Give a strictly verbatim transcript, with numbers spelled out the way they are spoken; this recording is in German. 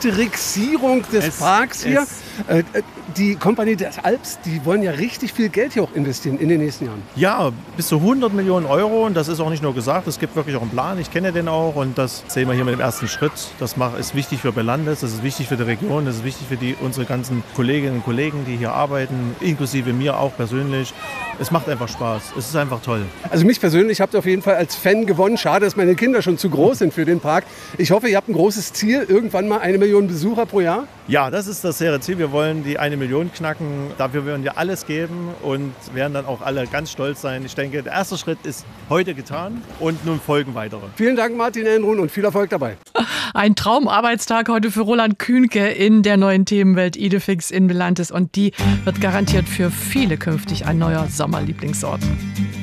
Gentrixierung des Es- Parks hier. es- Äh, äh, die Kompanie des Alps, die wollen ja richtig viel Geld hier auch investieren in den nächsten Jahren. Ja, bis zu hundert Millionen Euro. Und das ist auch nicht nur gesagt, es gibt wirklich auch einen Plan. Ich kenne den auch und das sehen wir hier mit dem ersten Schritt. Das mach- ist wichtig für Belandes, das ist wichtig für die Region, das ist wichtig für die, unsere ganzen Kolleginnen und Kollegen, die hier arbeiten, inklusive mir auch persönlich. Es macht einfach Spaß. Es ist einfach toll. Also mich persönlich habt ihr auf jeden Fall als Fan gewonnen. Schade, dass meine Kinder schon zu groß sind für den Park. Ich hoffe, ihr habt ein großes Ziel, irgendwann mal eine Million Besucher pro Jahr. Ja, das ist das hehre Ziel. Wir wollen die eine Million knacken. Dafür werden wir alles geben und werden dann auch alle ganz stolz sein. Ich denke, der erste Schritt ist heute getan und nun folgen weitere. Vielen Dank, Martin Enrun, und viel Erfolg dabei. Ein Traumarbeitstag heute für Roland Kühnke in der neuen Themenwelt Idefix in Belantes. Und die wird garantiert für viele künftig ein neuer Sommerlieblingsort.